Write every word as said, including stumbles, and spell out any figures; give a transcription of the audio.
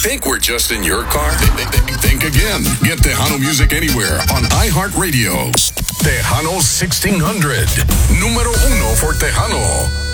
think we're just in your car? Think again. Get Tejano music anywhere on iHeartRadio. Tejano sixteen hundred. Número uno for Tejano.